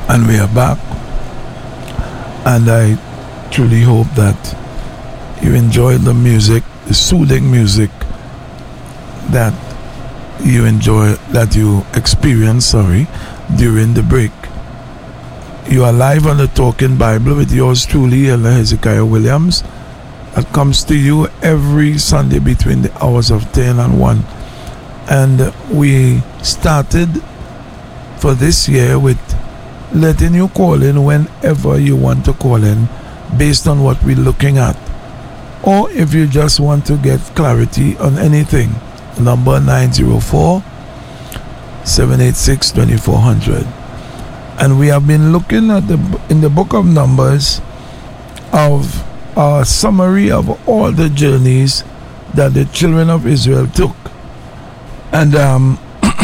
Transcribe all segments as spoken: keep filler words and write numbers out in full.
And we are back. And I truly hope that you enjoyed the music, the soothing music that you enjoy, that you experience, sorry, during the break. You are live on the Talking Bible with yours truly, Elder Hezekiah Williams. That comes to you every Sunday between the hours of ten and one. And we started for this year with letting you call in whenever you want to call in based on what we're looking at. Or if you just want to get clarity on anything, number nine zero four, seven eight six, two four zero zero. And we have been looking at the in the book of Numbers of a summary of all the journeys that the children of Israel took. And um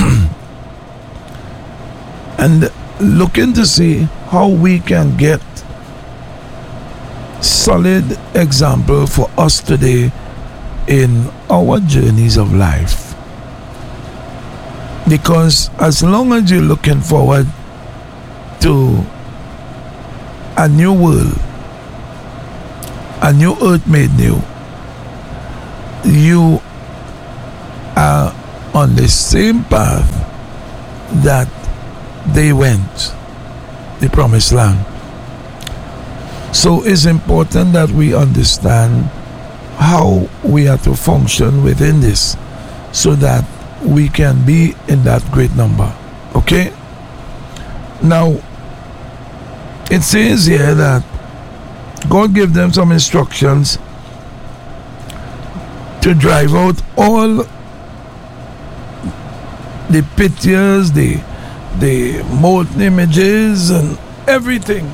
and looking to see how we can get solid example for us today in our journeys of life. Because as long as you're looking forward to a new world, a new earth made new, you are on the same path that they went, the promised land. So it's important that we understand how we are to function within this so that we can be in that great number. Okay? Now, it says here that God gave them some instructions to drive out all the pictures, the the molten images and everything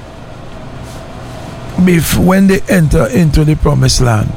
before when they enter into the promised land.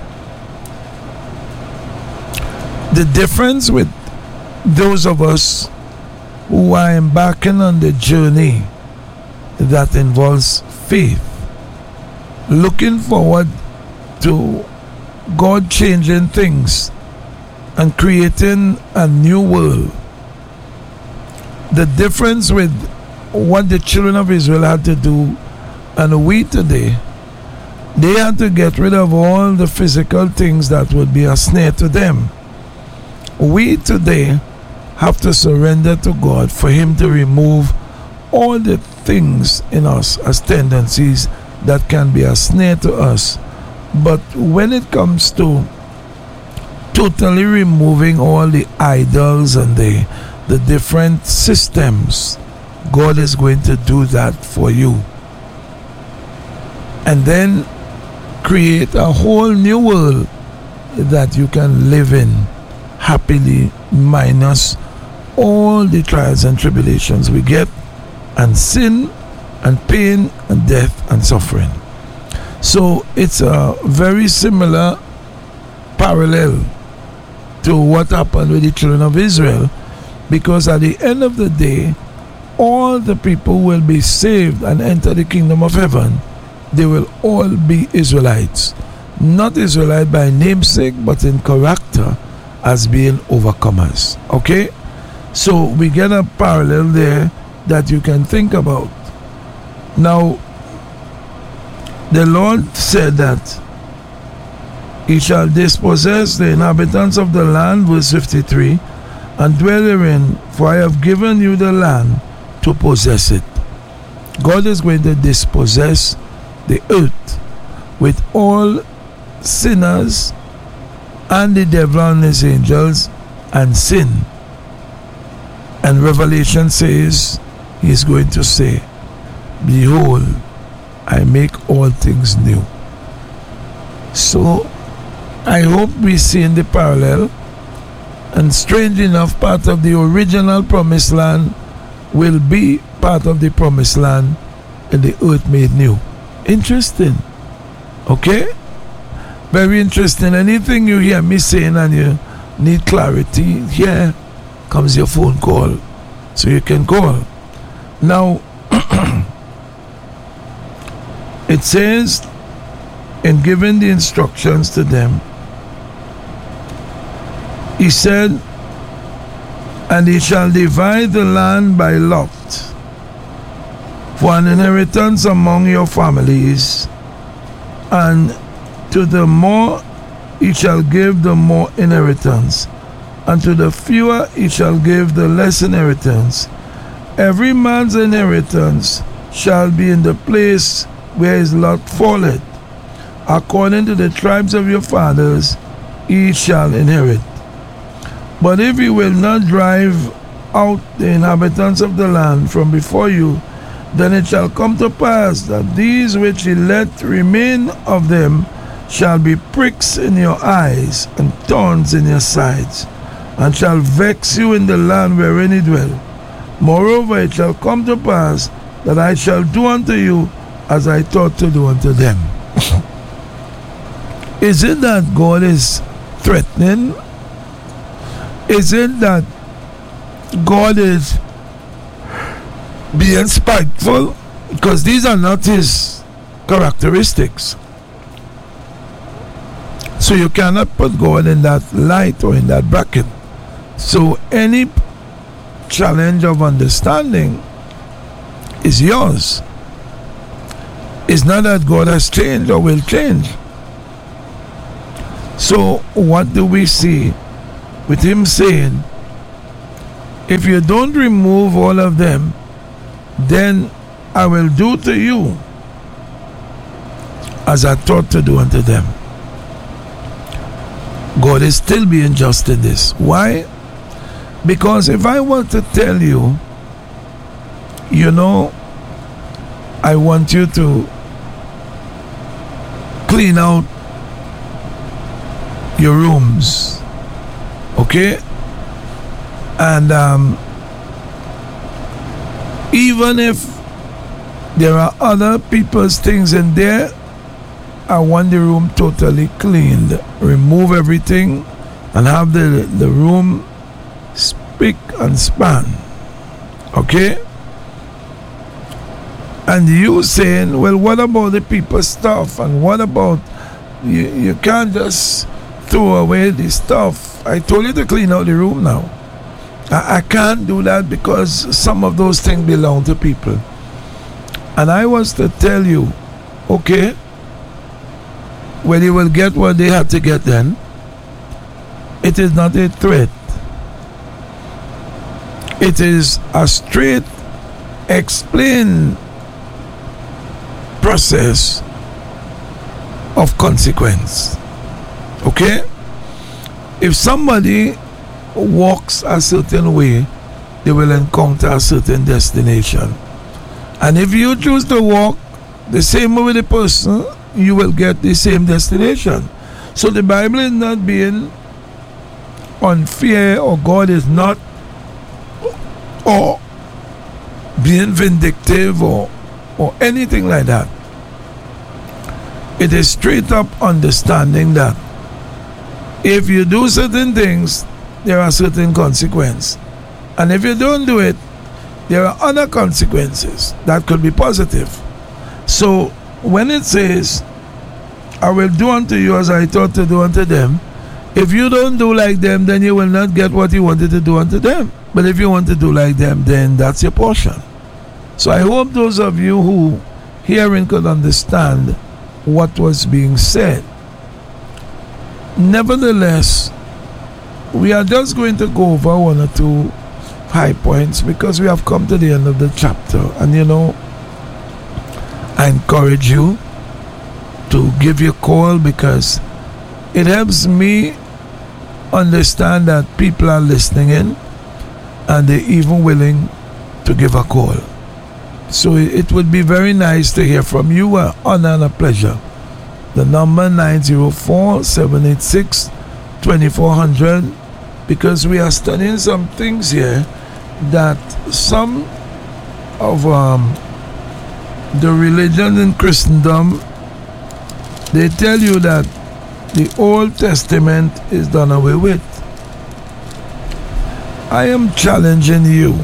The difference with those of us who are embarking on the journey that involves faith, looking forward to God changing things and creating a new world. The difference with what the children of Israel had to do and we today, they had to get rid of all the physical things that would be a snare to them. We today have to surrender to God for Him to remove all the things in us as tendencies that can be a snare to us. But when it comes to totally removing all the idols and the the different systems, God is going to do that for you. And then create a whole new world that you can live in happily, minus all the trials and tribulations we get, and sin and pain and death and suffering. So it's a very similar parallel to what happened with the children of Israel, because at the end of the day, all the people will be saved and enter the kingdom of heaven. They will all be Israelites, not Israelite by namesake, but in character as being overcomers. Okay? So we get a parallel there that you can think about. Now, the Lord said that He shall dispossess the inhabitants of the land, verse fifty-three, and dwell therein, for I have given you the land to possess it. God is going to dispossess the earth with all sinners and the devil and his angels and sin. And Revelation says, He is going to say, behold, I make all things new. So I hope we see in the parallel, and strange enough, part of the original promised land will be part of the promised land in the earth made new. Interesting. Okay? Very interesting. Anything you hear me saying and you need clarity, here comes your phone call. So you can call. Now, it says, in giving the instructions to them, He said, and he shall divide the land by lot, for an inheritance among your families, and to the more he shall give the more inheritance, and to the fewer he shall give the less inheritance. Every man's inheritance shall be in the place where his lot falleth. According to the tribes of your fathers, he shall inherit. But if he will not drive out the inhabitants of the land from before you, then it shall come to pass that these which he let remain of them shall be pricks in your eyes and thorns in your sides, and shall vex you in the land wherein he dwell. Moreover, it shall come to pass that I shall do unto you as I thought to do unto them. Is it that God is threatening? Is it that God is being spiteful? Because these are not his characteristics. So you cannot put God in that light or in that bracket. So any challenge of understanding is yours. It's not that God has changed or will change. So what do we see with him saying, if you don't remove all of them, then I will do to you as I thought to do unto them. God is still being just in this. Why? Because if I want to tell you, you know, I want you to clean out your rooms, okay? And um, even if there are other people's things in there, I want the room totally cleaned. Remove everything and have the, the room spick and span, okay? And you saying, well, what about the people's stuff? And what about, you, you can't just throw away the stuff. I told you to clean out the room now. I, I can't do that because some of those things belong to people. And I was to tell you, okay, well, you will get what they have to get then. It is not a threat. It is a straight, explain process of consequence. Okay? If somebody walks a certain way, they will encounter a certain destination. And if you choose to walk the same way with the person, you will get the same destination. So the Bible is not being unfair, or God is not or being vindictive or or anything like that. It is straight up understanding that if you do certain things, there are certain consequences. And if you don't do it, there are other consequences that could be positive. So when it says, I will do unto you as I thought to do unto them, if you don't do like them, then you will not get what you wanted to do unto them. But if you want to do like them, then that's your portion. So I hope those of you who hearing could understand what was being said. Nevertheless, we are just going to go over one or two high points because we have come to the end of the chapter. And you know, I encourage you to give your call because it helps me understand that people are listening in and they're even willing to give a call. So it would be very nice to hear from you. An honor and a pleasure. The number nine zero four, seven eight six, two four zero zero, because we are studying some things here that some of um, the religions in Christendom, they tell you that the Old Testament is done away with. I am challenging you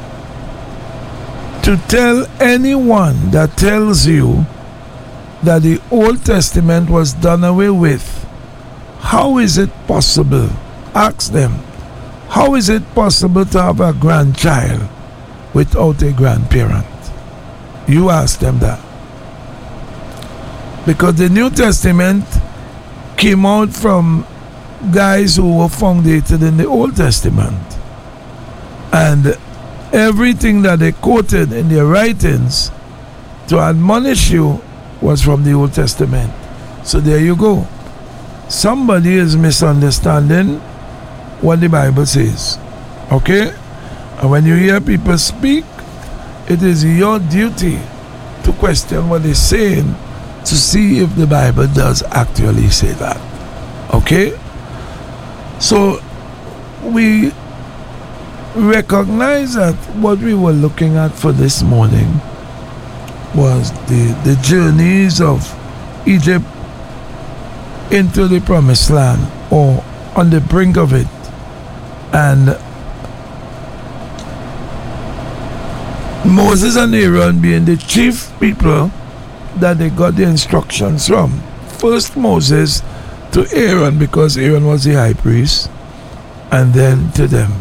to tell anyone that tells you that the Old Testament was done away with, how is it possible? Ask them, how is it possible to have a grandchild without a grandparent? You ask them that. Because the New Testament came out from guys who were founded in the Old Testament. And everything that they quoted in their writings to admonish you was from the Old Testament. So there you go. Somebody is misunderstanding what the Bible says. Okay? And when you hear people speak, it is your duty to question what they're saying to see if the Bible does actually say that. Okay? So we recognize that what we were looking at for this morning was the, the journeys of Egypt into the promised land, or on the brink of it. And Moses and Aaron being the chief people that they got the instructions from. First Moses to Aaron, because Aaron was the high priest, and then to them.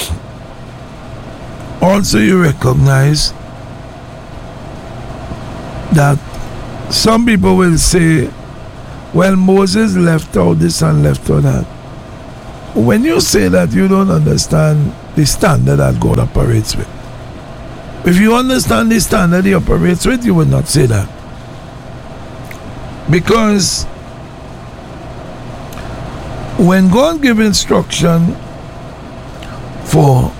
Also, you recognize that some people will say, well, Moses left out this and left out that. When you say that, you don't understand the standard that God operates with. If you understand the standard he operates with, you would not say that. Because when God gives instruction for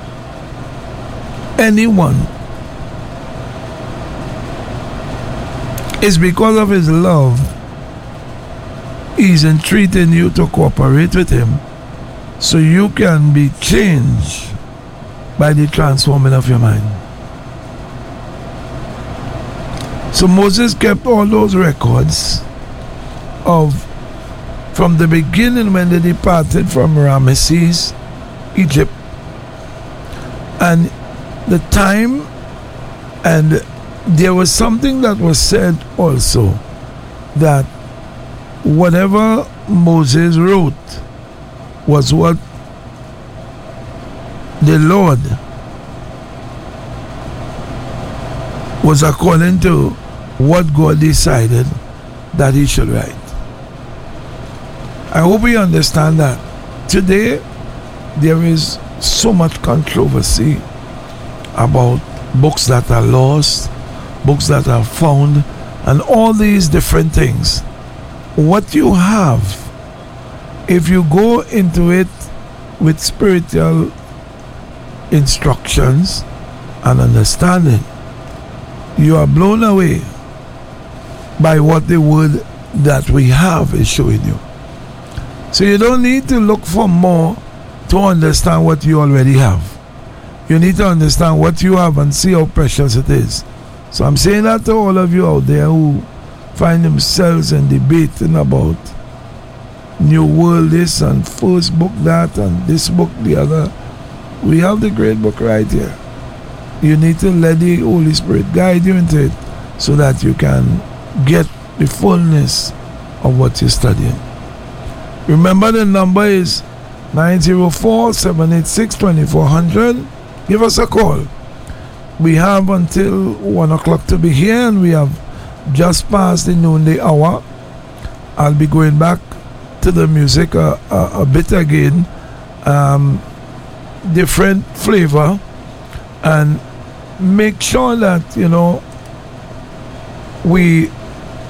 anyone, it's because of his love. He's entreating you to cooperate with him so you can be changed by the transforming of your mind. So Moses kept all those records of from the beginning when they departed from Ramesses, Egypt, and the time. And there was something that was said also, that whatever Moses wrote was what the Lord was according to what God decided that he should write. I hope we understand that. Today there is so much controversy about books that are lost, books that are found, and all these different things. What you have, if you go into it with spiritual instructions and understanding, you are blown away by what the word that we have is showing you. So you don't need to look for more to understand what you already have. You need to understand what you have and see how precious it is. So I'm saying that to all of you out there who find themselves in debating about New World this and first book that and this book the other. We have the great book right here. You need to let the Holy Spirit guide you into it so that you can get the fullness of what you're studying. Remember, the number is nine zero four, seven eight six, two four zero zero. Give us a call. We have until one o'clock to be here, and we have just passed the noonday hour. I'll be going back to the music a, a, a bit again. Um, different flavor, and make sure that, you know, we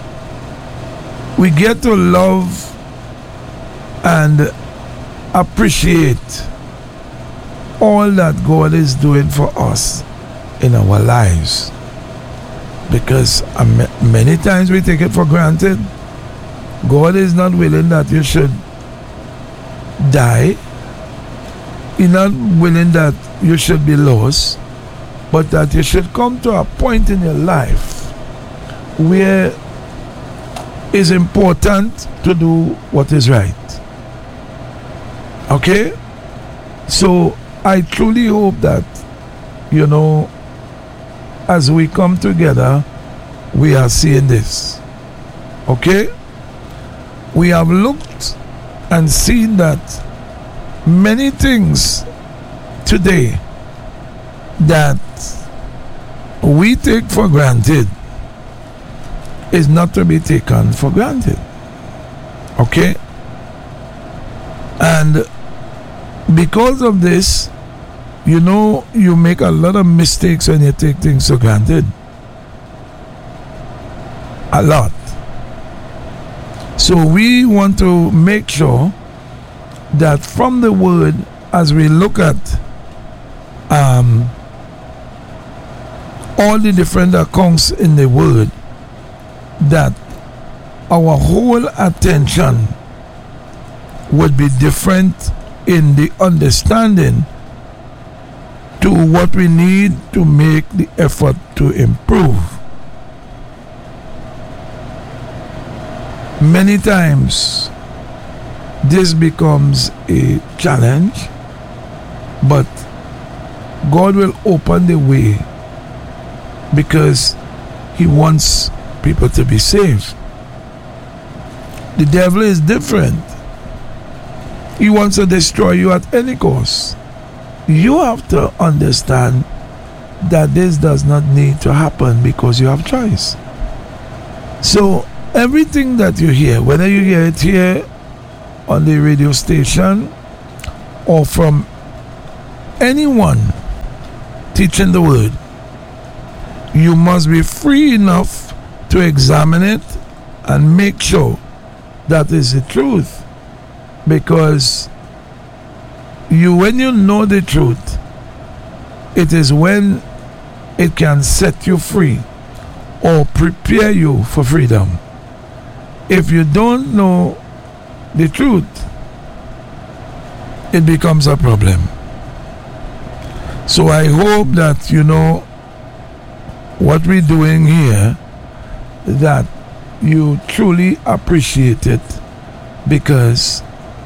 we get to love and appreciate all that God is doing for us in our lives, because um, many times we take it for granted. God is not willing that you should die. He's not willing that you should be lost, but that you should come to a point in your life where it's important to do what is right. Okay? So I truly hope that, you know, as we come together, we are seeing this. Okay? We have looked and seen that many things today that we take for granted is not to be taken for granted. Okay? And because of this, you know, you make a lot of mistakes when you take things for granted. A lot. So we want to make sure that from the word, as we look at um, all the different accounts in the word, that our whole attention would be different in the understanding to what we need to make the effort to improve. Many times this becomes a challenge, but God will open the way because He wants people to be saved. The devil is different. He wants to destroy you at any cost. You have to understand that this does not need to happen because you have choice. So everything that you hear, whether you hear it here on the radio station or from anyone teaching the word, you must be free enough to examine it and make sure that is the truth. Because you, when you know the truth, it is when it can set you free or prepare you for freedom. If you don't know the truth, it becomes a problem. So I hope that you know what we're doing here, that you truly appreciate it, because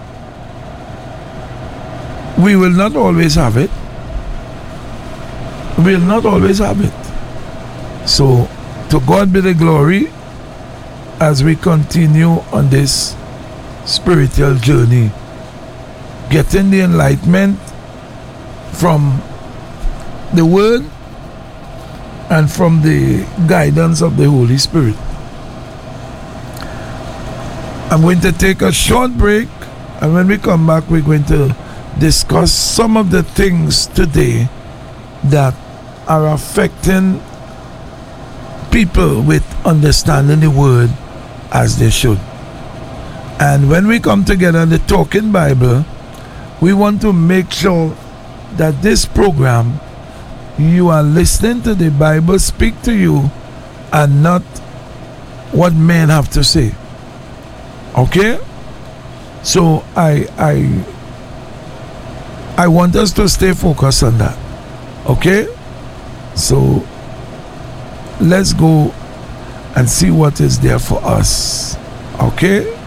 we will not always have it. We will not always have it. So to God be the glory as we continue on this spiritual journey, getting the enlightenment from the word and from the guidance of the Holy Spirit. I'm going to take a short break, and when we come back, we're going to discuss some of the things today that are affecting people with understanding the word as they should. And when we come together in the Talking Bible, we want to make sure that this program, you are listening to the Bible speak to you and not what men have to say. Okay? So I I I want us to stay focused on that. Okay? So let's go and see what is there for us. Okay?